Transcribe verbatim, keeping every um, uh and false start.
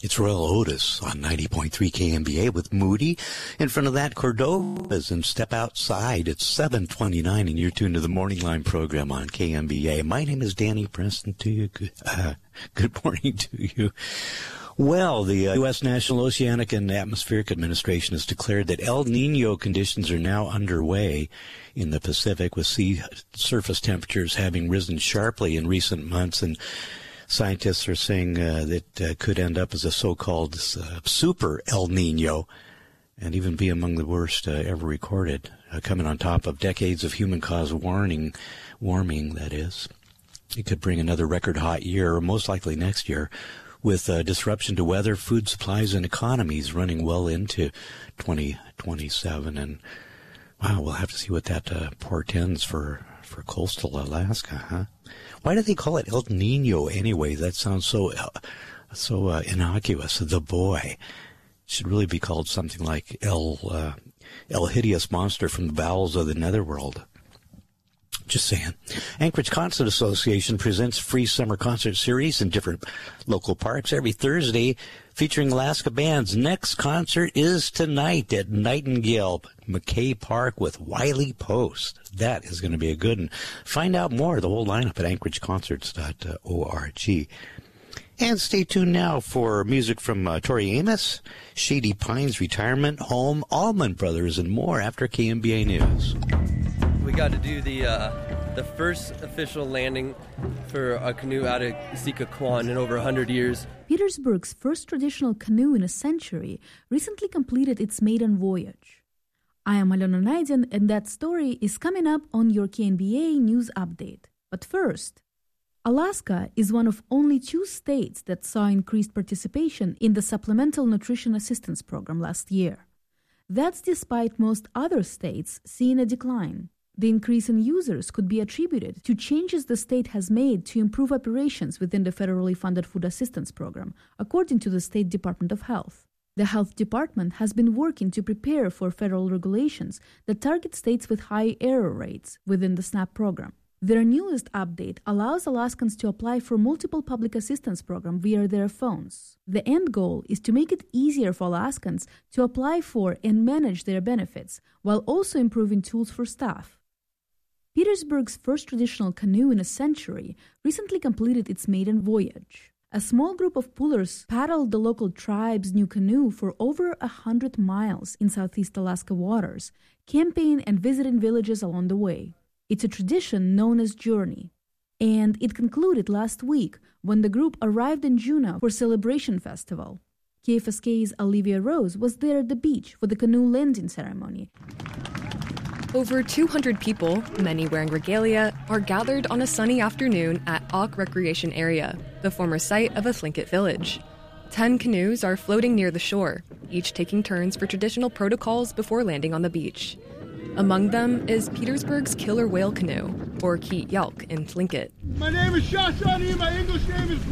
It's Royal Otis on ninety point three K M B A with Moody. In front of that, Cordova's and Step Outside. It's seven twenty-nine and you're tuned to the Morning Line program on K M B A. My name is Danny Preston to you. Good, uh, good morning to you. Well, the uh, U S National Oceanic and Atmospheric Administration has declared that El Nino conditions are now underway in the Pacific, with sea surface temperatures having risen sharply in recent months, and scientists are saying uh, that uh, could end up as a so-called uh, super El Nino and even be among the worst uh, ever recorded, uh, coming on top of decades of human-caused warning, warming, that is. It could bring another record hot year, or most likely next year, with uh, disruption to weather, food supplies, and economies running well into twenty twenty-seven. And, wow, we'll have to see what that uh, portends for, for coastal Alaska, huh? Why do they call it El Nino anyway? That sounds so uh, so uh, innocuous. The boy. It should really be called something like El, uh, El Hideous Monster from the Bowels of the Netherworld. Just saying. Anchorage Concert Association presents free summer concert series in different local parks every Thursday featuring Alaska bands. Next concert is tonight at Nightingale McKay Park with Wiley Post. That is going to be a good one. Find out more, the whole lineup at anchorage concerts dot org. And stay tuned now for music from uh, Tori Amos, Shady Pines Retirement Home, Allman Brothers, and more after K M B A News. We got to do the uh, the first official landing for a canoe out of Sikakwan in over one hundred years. Petersburg's first traditional canoe in a century recently completed its maiden voyage. I am Alona Naidin, and that story is coming up on your K N B A News Update. But first, Alaska is one of only two states that saw increased participation in the Supplemental Nutrition Assistance Program last year. That's despite most other states seeing a decline. The increase in users could be attributed to changes the state has made to improve operations within the federally funded food assistance program, according to the State Department of Health. The Health Department has been working to prepare for federal regulations that target states with high error rates within the SNAP program. Their newest update allows Alaskans to apply for multiple public assistance programs via their phones. The end goal is to make it easier for Alaskans to apply for and manage their benefits, while also improving tools for staff. Petersburg's first traditional canoe in a century recently completed its maiden voyage. A small group of pullers paddled the local tribe's new canoe for over a hundred miles in Southeast Alaska waters, camping and visiting villages along the way. It's a tradition known as Journey. And it concluded last week when the group arrived in Juneau for Celebration Festival. K F S K's Olivia Rose was there at the beach for the canoe landing ceremony. Over two hundred people, many wearing regalia, are gathered on a sunny afternoon at Auk Recreation Area, the former site of a Tlingit village. Ten canoes are floating near the shore, each taking turns for traditional protocols before landing on the beach. Among them is Petersburg's Killer Whale Canoe, or Keet Yalk in Tlingit. My name is Shashani, my English name is